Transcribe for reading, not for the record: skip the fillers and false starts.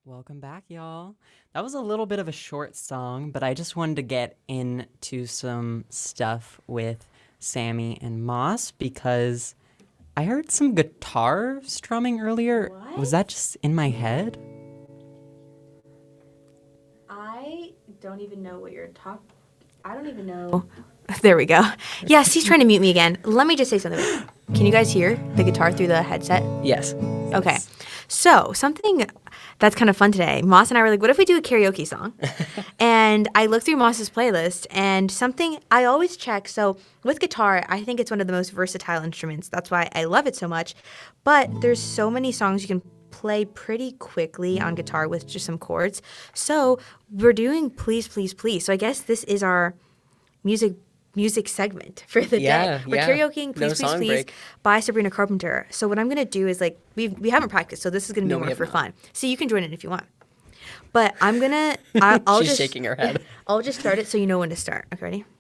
Welcome back, y'all. That was a little bit of a short song, but I just wanted to get into some stuff with Sammy and Moss because I heard some guitar strumming earlier. What? Was that just in my head? I don't even know what you're talking. I don't even know. There we go. Yes, he's trying to mute me again. Let me just say something. Can you guys hear the guitar through the headset? Yes. Okay. So, something that's kind of fun today. Moss and I were like, what if we do a karaoke song? And I looked through Moss's playlist and something I always check. So, with guitar, I think it's one of the most versatile instruments. That's why I love it so much. But there's so many songs you can play pretty quickly on guitar with just some chords. So, we're doing Please, Please, Please. So, I guess this is our music segment for the day. We're karaokeing Please, No Please, song Please break. by Sabrina Carpenter. So what I'm going to do is like, we haven't practiced, so this is going to No, be we more have for not. fun. So you can join in if you want. But I'm going to, I'll She's just, shaking her head. I'll just start it so you know when to start. Okay, ready?